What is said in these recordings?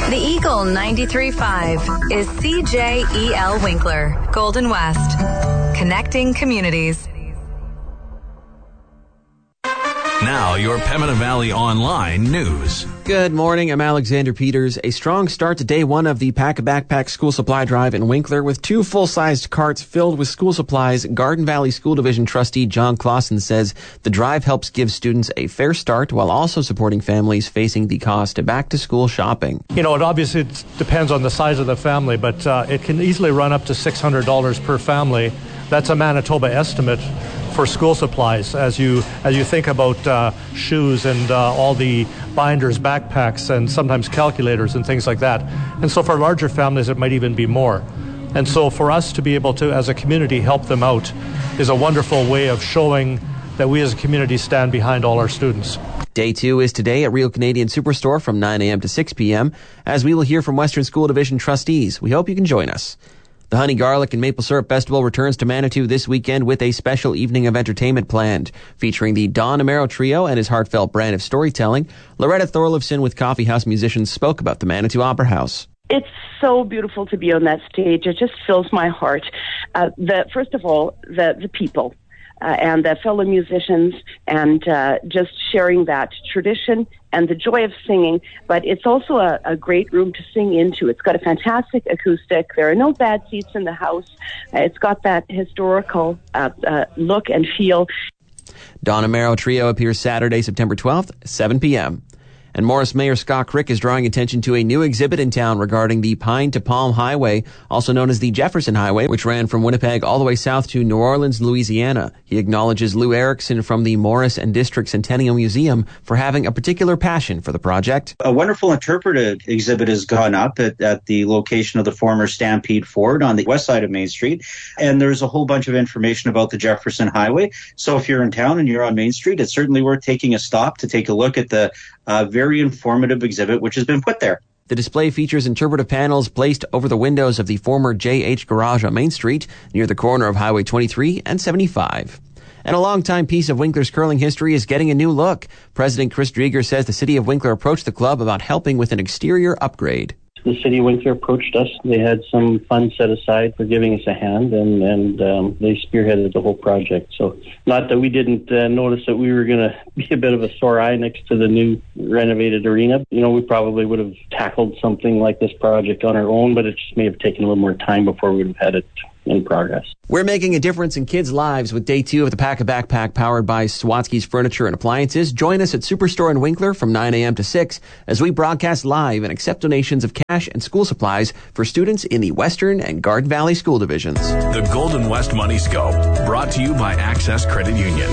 The Eagle 93.5 is CJEL Winkler, Golden West. Connecting communities. Now, your Pembina Valley Online news. Good morning, I'm Alexander Peters. A strong start to day one of the Pack a Backpack School Supply Drive in Winkler with two full-sized carts filled with school supplies. Garden Valley School Division trustee John Clausen says the drive helps give students a fair start while also supporting families facing the cost of back-to-school shopping. You know, it obviously depends on the size of the family, but it can easily run up to $600 per family. That's a Manitoba estimate for school supplies as you think about shoes and all the binders, backpacks, and sometimes calculators and things like that. And so for larger families, it might even be more. And so for us to be able to, as a community, help them out is a wonderful way of showing that we as a community stand behind all our students. Day two is today at Real Canadian Superstore from 9 a.m. to 6 p.m. as we will hear from Western School Division trustees. We hope you can join us. The Honey Garlic and Maple Syrup Festival returns to Manitou this weekend with a special evening of entertainment planned, featuring the Don Amaro Trio and his heartfelt brand of storytelling. Loretta Thorlifson with Coffee House Musicians spoke about the Manitou Opera House. It's so beautiful to be on that stage. It just fills my heart. First of all, the people and the fellow musicians and just sharing that tradition and the joy of singing, but it's also a great room to sing into. It's got a fantastic acoustic. There are no bad seats in the house. It's got that historical look and feel. Don Amaro Trio appears Saturday, September 12th, 7 p.m. And Morris Mayor Scott Crick is drawing attention to a new exhibit in town regarding the Pine to Palm Highway, also known as the Jefferson Highway, which ran from Winnipeg all the way south to New Orleans, Louisiana. He acknowledges Lou Erickson from the Morris and District Centennial Museum for having a particular passion for the project. A wonderful interpretive exhibit has gone up at the location of the former Stampede Ford on the west side of Main Street, and there's a whole bunch of information about the Jefferson Highway. So if you're in town and you're on Main Street, it's certainly worth taking a stop to take a look at the very informative exhibit which has been put there. The display features interpretive panels placed over the windows of the former J.H. Garage on Main Street near the corner of Highway 23 and 75. And a longtime piece of Winkler's curling history is getting a new look. President Chris Drieger says the city of Winkler approached the club about helping with an exterior upgrade. The city of Winkler approached us. They had some funds set aside for giving us a hand, and they spearheaded the whole project. So not that we didn't notice that we were going to be a bit of a sore eye next to the new renovated arena. You know, we probably would have tackled something like this project on our own, but it just may have taken a little more time before we would have had it in progress. We're making a difference in kids' lives with day two of the Pack a Backpack powered by Swatsky's Furniture and Appliances. Join us at Superstore in Winkler from 9 a.m. to 6 as we broadcast live and accept donations of cash and school supplies for students in the Western and Garden Valley School Divisions. The Golden West Money Scope, brought to you by Access Credit Union.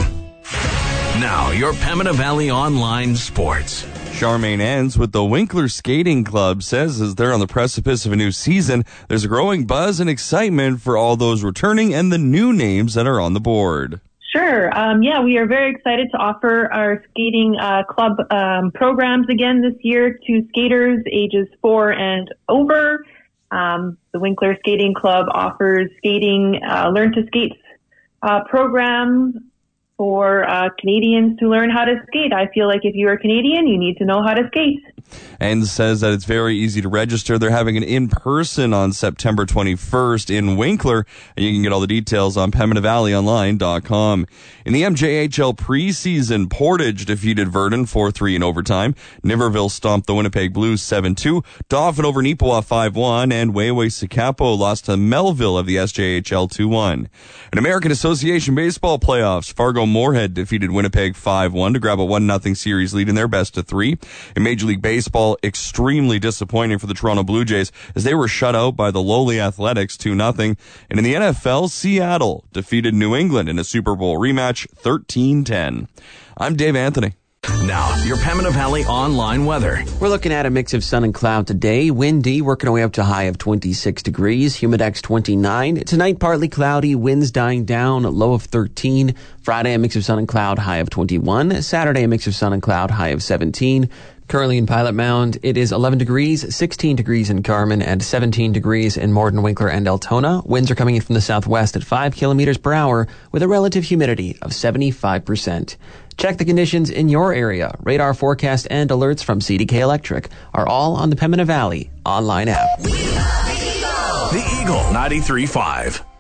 Now, your Pembina Valley Online Sports. Charmaine ends with the Winkler Skating Club says as they're on the precipice of a new season, there's a growing buzz and excitement for all those returning and the new names that are on the board. Sure. We are very excited to offer our skating club programs again this year to skaters ages 4 and over. The Winkler Skating Club offers skating, learn to skate program for Canadians to learn how to skate. I feel like if you are Canadian, you need to know how to skate. And says that it's very easy to register. They're having an in-person on September 21st in Winkler, and you can get all the details on PembinaValleyOnline.com. In the MJHL preseason, Portage defeated Verdun 4-3 in overtime. Niverville stomped the Winnipeg Blues 7-2. Dauphin over Neepawa 5-1, and Wayway Sikapo lost to Melville of the SJHL 2-1. In American Association Baseball playoffs, Fargo Moorhead defeated Winnipeg 5-1 to grab a 1-0 series lead in their best of 3. In Major League Baseball, extremely disappointing for the Toronto Blue Jays as they were shut out by the lowly Athletics 2-0. And in the NFL, Seattle defeated New England in a Super Bowl rematch 13-10. I'm Dave Anthony. Now, your Pembina Valley Online weather. We're looking at a mix of sun and cloud today. Windy, working our way up to a high of 26 degrees. Humidex 29. Tonight, partly cloudy, winds dying down, low of 13. Friday, a mix of sun and cloud, high of 21. Saturday, a mix of sun and cloud, high of 17. Currently in Pilot Mound, it is 11 degrees, 16 degrees in Carman, and 17 degrees in Morden, Winkler, and Altona. Winds are coming in from the southwest at 5 kilometers per hour with a relative humidity of 75%. Check the conditions in your area. Radar forecast and alerts from CDK Electric are all on the Pembina Valley online app. The Eagle 93.5.